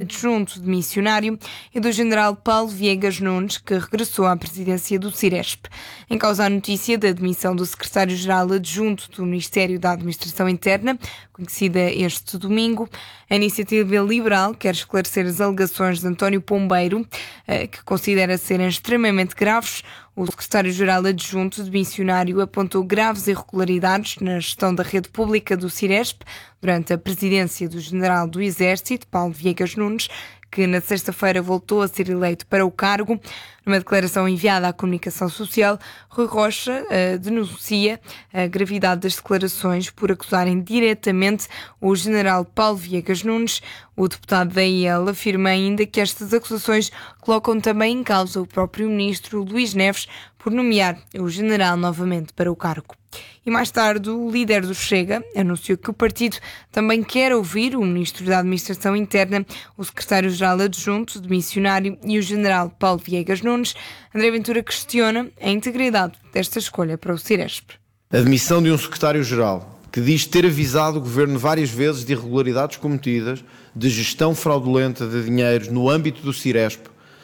adjunto de missionário, e do general Paulo Viegas Nunes, que regressou à presidência do Ciresp. Em causa a notícia da demissão do secretário-geral adjunto do Ministério da Administração Interna, conhecida este domingo, a Iniciativa Liberal quer esclarecer as alegações de António Pombeiro, que considera serem extremamente graves. O secretário-geral adjunto de missionário apontou graves irregularidades na gestão da rede pública do Ciresp durante a presidência do general do Exército, Paulo Viegas Nunes, que na sexta-feira voltou a ser eleito para o cargo. Numa declaração enviada à comunicação social, Rui Rocha denuncia a gravidade das declarações por acusarem diretamente o general Paulo Viegas Nunes. O deputado da IEL afirma ainda que estas acusações colocam também em causa o próprio ministro Luís Neves por nomear o general novamente para o cargo. E mais tarde, o líder do Chega anunciou que o partido também quer ouvir o ministro da Administração Interna, o secretário-geral adjunto de missionário e o general Paulo Viegas Nunes. André Ventura questiona a integridade desta escolha para o Ciresp. A demissão de um secretário-geral que diz ter avisado o governo várias vezes de irregularidades cometidas, de gestão fraudulenta de dinheiros no âmbito do Ciresp,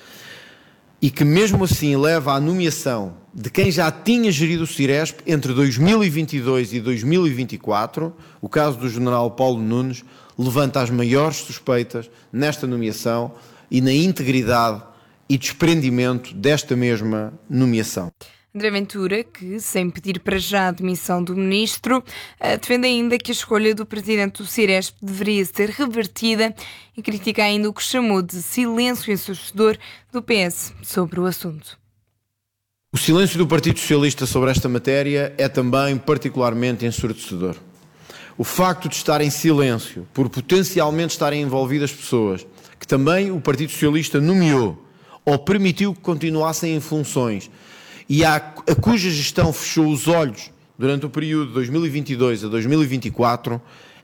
e que mesmo assim leva à nomeação de quem já tinha gerido o Ciresp entre 2022 e 2024, o caso do general Paulo Nunes, levanta as maiores suspeitas nesta nomeação e na integridade e desprendimento desta mesma nomeação. André Ventura, que, sem pedir para já a demissão do ministro, defende ainda que a escolha do presidente do Ciresp deveria ser revertida e critica ainda o que chamou de silêncio ensurdecedor do PS sobre o assunto. O silêncio do Partido Socialista sobre esta matéria é também particularmente ensurdecedor. O facto de estar em silêncio, por potencialmente estarem envolvidas pessoas que também o Partido Socialista nomeou ou permitiu que continuassem em funções e a cuja gestão fechou os olhos durante o período de 2022 a 2024,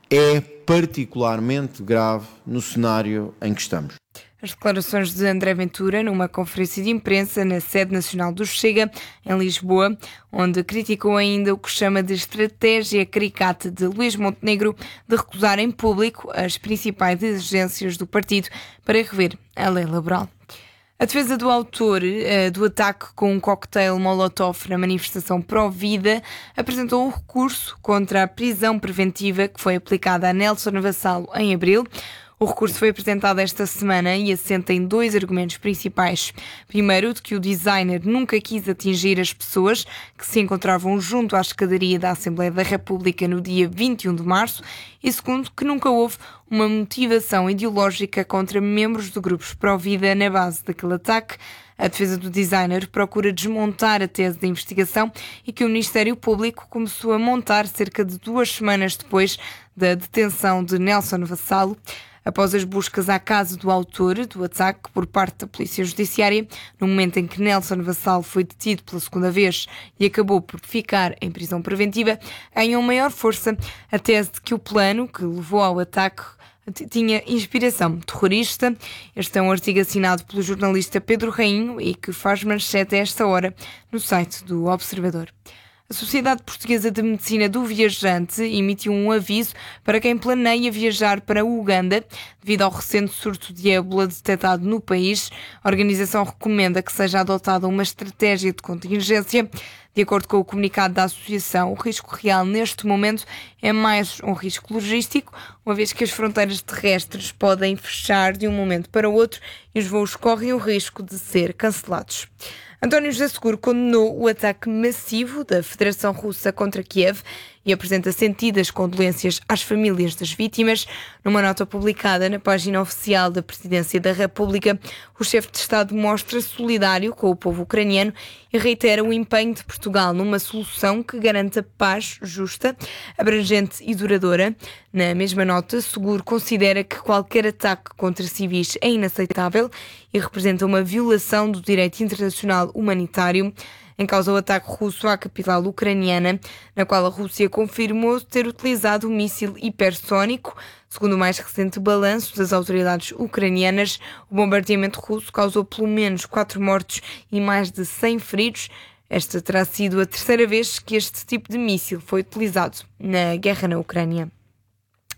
é particularmente grave no cenário em que estamos. As declarações de André Ventura numa conferência de imprensa na sede nacional do Chega, em Lisboa, onde criticou ainda o que chama de estratégia caricata de Luís Montenegro de recusar em público as principais exigências do partido para rever a lei laboral. A defesa do autor do ataque com um coquetel Molotov na manifestação pró-vida apresentou um recurso contra a prisão preventiva que foi aplicada a Nelson Vassalo em abril. O recurso foi apresentado esta semana e assenta em dois argumentos principais. Primeiro, de que o designer nunca quis atingir as pessoas que se encontravam junto à escadaria da Assembleia da República no dia 21 de março. E segundo, que nunca houve uma motivação ideológica contra membros de grupos pró-vida na base daquele ataque. A defesa do designer procura desmontar a tese da investigação e que o Ministério Público começou a montar cerca de 2 semanas depois da detenção de Nelson Vassalo. Após as buscas à casa do autor do ataque por parte da Polícia Judiciária, no momento em que Nelson Vassalo foi detido pela segunda vez e acabou por ficar em prisão preventiva, ganhou maior força a tese de que o plano que levou ao ataque tinha inspiração terrorista. Este é um artigo assinado pelo jornalista Pedro Rainho e que faz manchete a esta hora no site do Observador. A Sociedade Portuguesa de Medicina do Viajante emitiu um aviso para quem planeia viajar para o Uganda devido ao recente surto de ébola detectado no país. A organização recomenda que seja adotada uma estratégia de contingência. De acordo com o comunicado da associação, o risco real neste momento é mais um risco logístico, uma vez que as fronteiras terrestres podem fechar de um momento para o outro e os voos correm o risco de ser cancelados. António José Seguro condenou o ataque massivo da Federação Russa contra Kiev e apresenta sentidas condolências às famílias das vítimas. Numa nota publicada na página oficial da Presidência da República, o chefe de Estado mostra solidário com o povo ucraniano e reitera o empenho de Portugal numa solução que garanta paz justa, abrangente e duradoura. Na mesma nota, Seguro considera que qualquer ataque contra civis é inaceitável e representa uma violação do direito internacional humanitário. Em causa o ataque russo à capital ucraniana, na qual a Rússia confirmou ter utilizado o míssil hipersónico. Segundo o mais recente balanço das autoridades ucranianas, o bombardeamento russo causou pelo menos 4 mortos e mais de 100 feridos. Esta terá sido a terceira vez que este tipo de míssil foi utilizado na guerra na Ucrânia.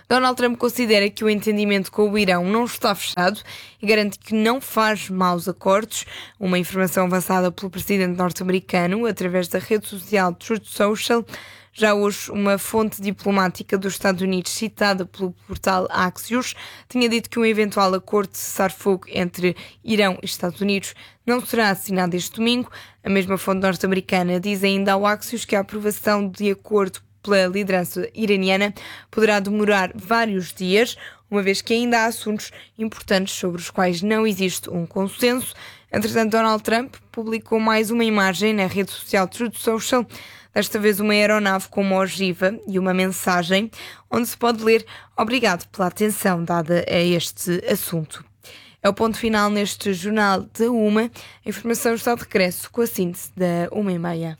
Donald Trump considera que o entendimento com o Irão não está fechado e garante que não faz maus acordos. Uma informação avançada pelo presidente norte-americano através da rede social Truth Social. Já hoje, uma fonte diplomática dos Estados Unidos, citada pelo portal Axios, tinha dito que um eventual acordo de cessar-fogo entre Irão e Estados Unidos não será assinado este domingo. A mesma fonte norte-americana diz ainda ao Axios que a aprovação de acordo pela liderança iraniana poderá demorar vários dias, uma vez que ainda há assuntos importantes sobre os quais não existe um consenso. Entretanto, Donald Trump publicou mais uma imagem na rede social Truth Social, desta vez uma aeronave com uma ogiva e uma mensagem, onde se pode ler "Obrigado pela atenção dada a este assunto". É o ponto final neste Jornal da Uma. A informação está de regresso com a síntese da 1h30.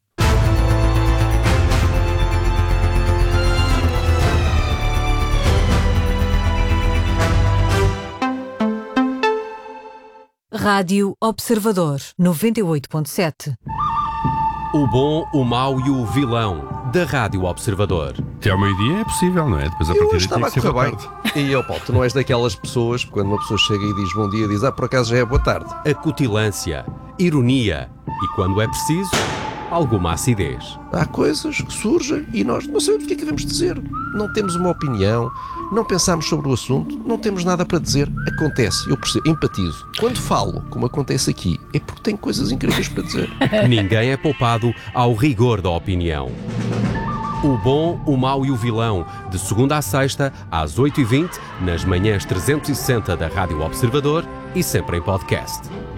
Rádio Observador 98.7. O bom, o mau e o vilão da Rádio Observador. Até ao meio-dia é possível, não é? Depois a partir daí tem que ser boa tarde. E ó Paulo, tu não és daquelas pessoas, quando uma pessoa chega e diz bom dia, diz por acaso já é boa tarde. Acutilância, ironia e, quando é preciso, alguma acidez. Há coisas que surgem e nós não sabemos o que é que devemos dizer. Não temos uma opinião, não pensamos sobre o assunto, não temos nada para dizer. Acontece, eu percebo, empatizo. Quando falo, como acontece aqui, é porque tenho coisas incríveis para dizer. Ninguém é poupado ao rigor da opinião. O bom, o mau e o vilão, de segunda à sexta, às 8h20, nas manhãs 360 da Rádio Observador e sempre em podcast.